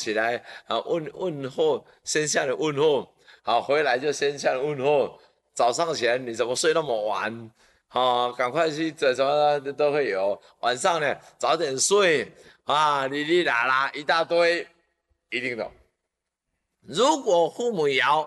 起来啊问候，先向你问候，好回来就先向你问候。早上起来你怎么睡那么晚？赶快去这什么的都会有。晚上呢，早点睡啊，哩哩啦啦一大堆，一定的。如果父母爻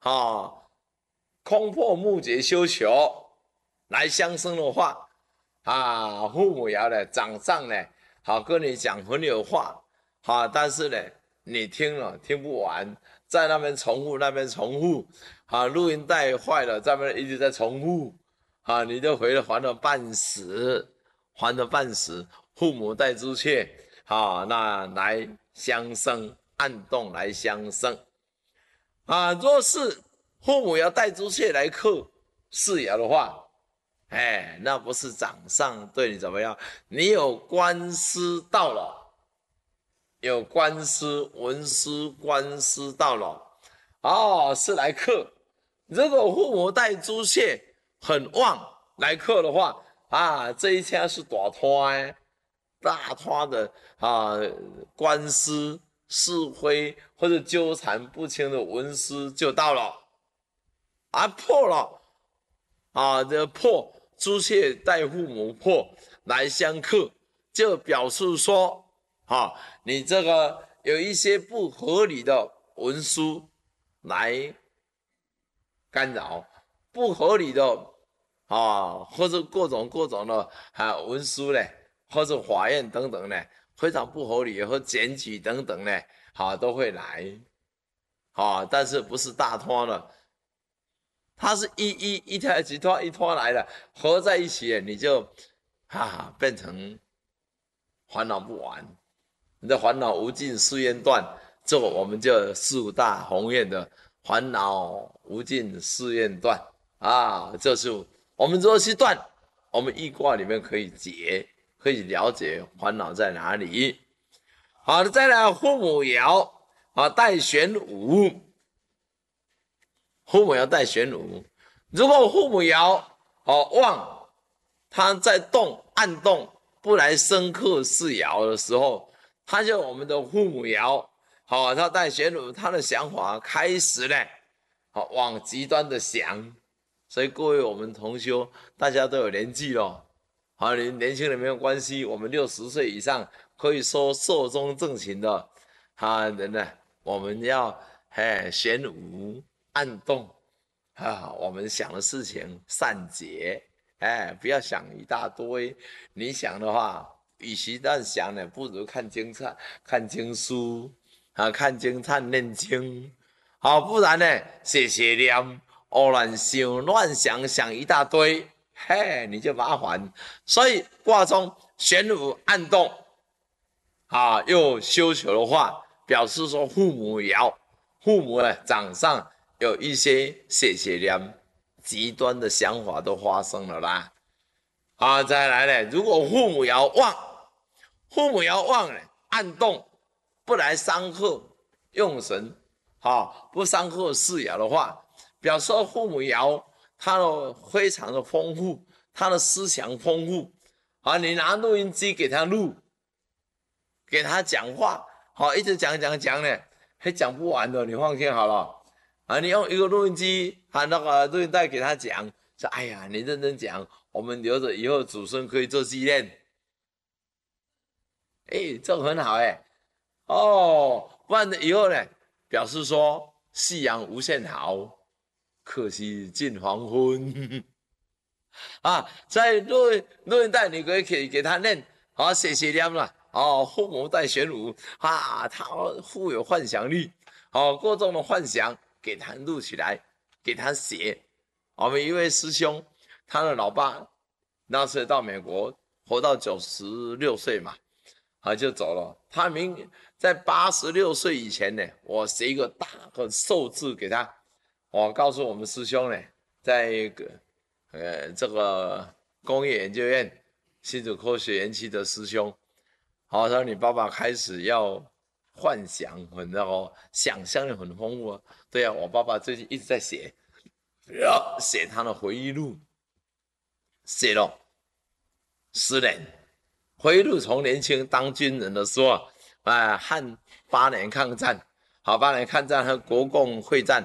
空破木结修求来相生的话，父母爻的掌上呢，跟你讲很有话，但是呢，你听了听不完，在那边重复，那边重复，录音带坏了，在那边一直在重复，你就还了半死，还了半死。父母带朱雀，那来相生，暗动来相生，若是父母要带朱雀来克世爻的话，那不是掌上对你怎么样？你有官司到了，有官司、文书、官司到了，是来克。如果父母带朱雀很旺来克的话，这一天是大摊大摊的官司、是非或者纠缠不清的文书就到了，破了这破朱雀带父母破来相克，就表示说你这个有一些不合理的文书来干扰，不合理的或者各种的文书呢，或者法院等等呢，非常不合理和检举等等呢，都会来，但是不是大拖了，它是一条几拖一拖来的，合在一起，你就变成烦恼不完，你的烦恼无尽誓愿断，这我们就四大宏愿的烦恼无尽誓愿断这是我们如何去断，我们易卦里面可以解，可以了解烦恼在哪里。好的，再来父母爻带玄武，父母爻带玄武，如果父母爻旺，它在动暗动不来生克世爻的时候，它就我们的父母爻他带玄武，他的想法开始呢往极端的想。所以各位我们同修大家都有年纪了，你年轻人没有关系，我们60岁以上可以说寿终正寝的人呢，我们要玄武暗动我们想的事情善解，不要想一大堆。你想的话，与其这样想呢，不如看经书看经忏念经，不然呢，写念乱想一大堆，你就麻烦。所以卦中玄武暗动又修求的话，表示说父母爻，父母呢掌上有一些血念极端的想法都发生了啦。再来呢，如果父母爻旺呢，暗动不来伤克用神不伤克世爻的话，表示父母爻他的非常的丰富，他的思想丰富你拿录音机给他录，给他讲话一直讲呢，还讲不完的，你放心好了你用一个录音机那个录音带给他讲，说哎呀你认真讲，我们留着以后祖孙可以做纪念，这个很好不然以后呢，表示说夕阳无限好，可惜近黄昏在录音带你可以给他念写念了父母带玄武他富有幻想力各种的幻想给他录起来，给他写。我们一位师兄，他的老爸那时到美国活到96岁嘛就走了。他在86岁以前呢，我写一个大个寿字给他，我告诉我们师兄呢，在这个工业研究院新竹科学园区的师兄他说你爸爸开始要幻想很想象力很丰富对我爸爸最近一直在写他的回忆录，写了10年回忆录，从年轻当军人的时候汉8年抗战，好，8年抗战和国共会战，